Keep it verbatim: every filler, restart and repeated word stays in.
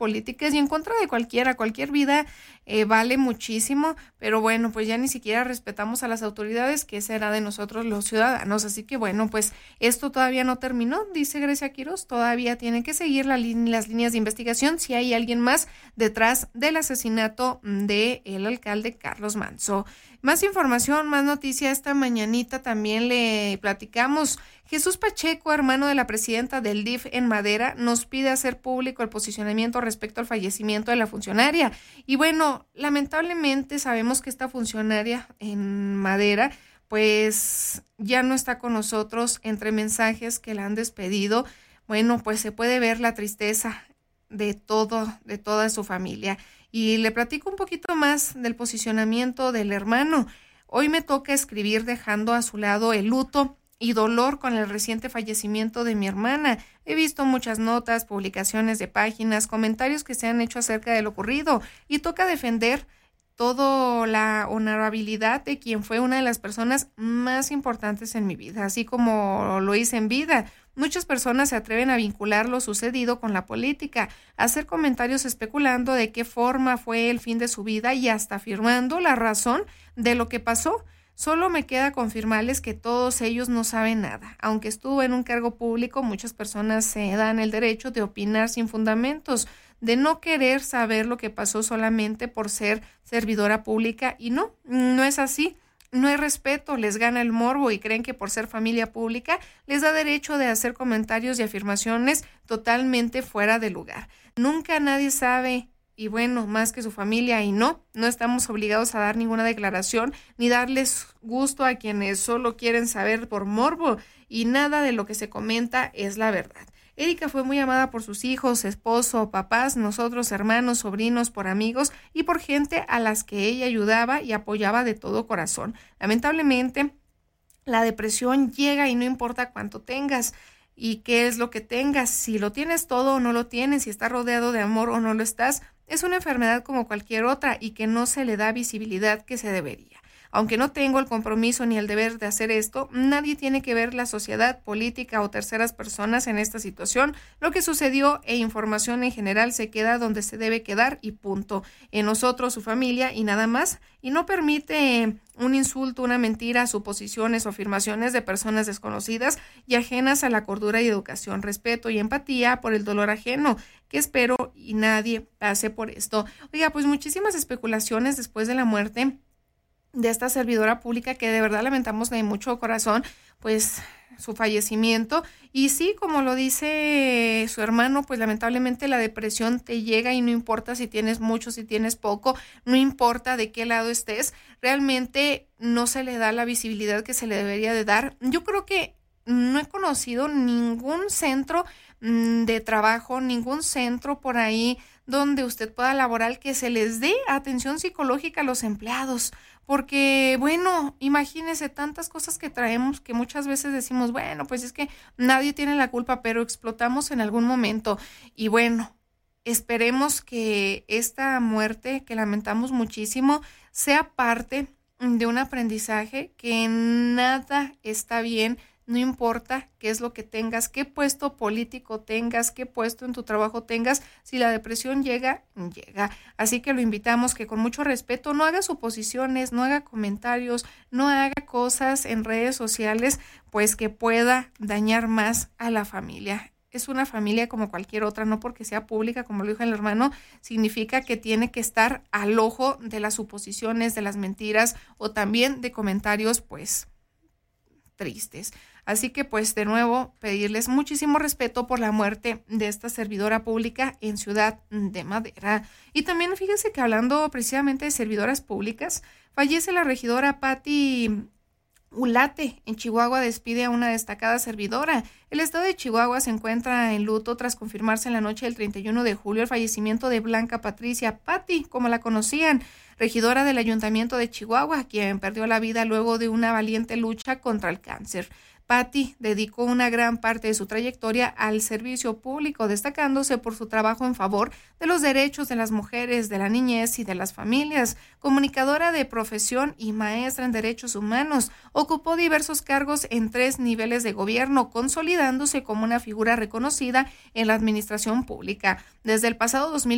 políticas y en contra de cualquiera, cualquier vida eh, vale muchísimo, pero bueno, pues ya ni siquiera respetamos a las autoridades, que será de nosotros los ciudadanos, así que bueno, pues esto todavía no terminó, dice Grecia Quiroz, todavía tienen que seguir la li- las líneas de investigación si hay alguien más detrás del asesinato del alcalde Carlos Manzo. Más información, más noticia esta mañanita también le platicamos. Jesús Pacheco, hermano de la presidenta del D I F en Madera, nos pide hacer público el posicionamiento respecto al fallecimiento de la funcionaria. Y bueno, lamentablemente sabemos que esta funcionaria en Madera pues ya no está con nosotros. Entre mensajes que la han despedido, bueno, pues se puede ver la tristeza de todo, de toda su familia. Y le platico un poquito más del posicionamiento del hermano. Hoy me toca escribir dejando a su lado el luto y dolor con el reciente fallecimiento de mi hermana. He visto muchas notas, publicaciones de páginas, comentarios que se han hecho acerca de lo ocurrido y toca defender toda la honorabilidad de quien fue una de las personas más importantes en mi vida, así como lo hice en vida. Muchas personas se atreven a vincular lo sucedido con la política, a hacer comentarios especulando de qué forma fue el fin de su vida y hasta afirmando la razón de lo que pasó. Solo me queda confirmarles que todos ellos no saben nada. Aunque estuvo en un cargo público, muchas personas se dan el derecho de opinar sin fundamentos, de no querer saber lo que pasó solamente por ser servidora pública, y no, no es así. No hay respeto, les gana el morbo y creen que por ser familia pública les da derecho de hacer comentarios y afirmaciones totalmente fuera de lugar. Nunca nadie sabe, y bueno, más que su familia, y no, no estamos obligados a dar ninguna declaración ni darles gusto a quienes solo quieren saber por morbo, y nada de lo que se comenta es la verdad. Erika fue muy amada por sus hijos, esposo, papás, nosotros, hermanos, sobrinos, por amigos y por gente a las que ella ayudaba y apoyaba de todo corazón. Lamentablemente, la depresión llega y no importa cuánto tengas y qué es lo que tengas, si lo tienes todo o no lo tienes, si estás rodeado de amor o no lo estás, es una enfermedad como cualquier otra y que no se le da visibilidad que se debería. Aunque no tengo el compromiso ni el deber de hacer esto, nadie tiene que ver la sociedad, política o terceras personas en esta situación. Lo que sucedió e información en general se queda donde se debe quedar y punto. En nosotros, su familia y nada más. Y no permite un insulto, una mentira, suposiciones o afirmaciones de personas desconocidas y ajenas a la cordura y educación, respeto y empatía por el dolor ajeno, que espero y nadie pase por esto. Oiga, pues muchísimas especulaciones después de la muerte de esta servidora pública, que de verdad lamentamos de mucho corazón, pues su fallecimiento. Y sí, como lo dice su hermano, pues lamentablemente la depresión te llega y no importa si tienes mucho, si tienes poco, no importa de qué lado estés, realmente no se le da la visibilidad que se le debería de dar. Yo creo que no he conocido ningún centro mmm, de trabajo, ningún centro por ahí donde usted pueda laborar que se les dé atención psicológica a los empleados. Porque, bueno, imagínese tantas cosas que traemos que muchas veces decimos, bueno, pues es que nadie tiene la culpa, pero explotamos en algún momento. Y bueno, esperemos que esta muerte, que lamentamos muchísimo, sea parte de un aprendizaje, que nada está bien. No importa qué es lo que tengas, qué puesto político tengas, qué puesto en tu trabajo tengas, si la depresión llega, llega. Así que lo invitamos que con mucho respeto no haga suposiciones, no haga comentarios, no haga cosas en redes sociales, pues que pueda dañar más a la familia. Es una familia como cualquier otra, no porque sea pública, como lo dijo el hermano, significa que tiene que estar al ojo de las suposiciones, de las mentiras o también de comentarios, pues, tristes. Así que pues de nuevo pedirles muchísimo respeto por la muerte de esta servidora pública en Ciudad de Madera. Y también fíjense que hablando precisamente de servidoras públicas, fallece la regidora Patti Ulate. En Chihuahua despide a una destacada servidora. El estado de Chihuahua se encuentra en luto tras confirmarse en la noche del treinta y uno de julio el fallecimiento de Blanca Patricia Patti, como la conocían, regidora del Ayuntamiento de Chihuahua, quien perdió la vida luego de una valiente lucha contra el cáncer. Patti dedicó una gran parte de su trayectoria al servicio público, destacándose por su trabajo en favor de los derechos de las mujeres, de la niñez y de las familias. Comunicadora de profesión y maestra en derechos humanos, ocupó diversos cargos en tres niveles de gobierno, consolidándose como una figura reconocida en la administración pública. Desde el pasado dos mil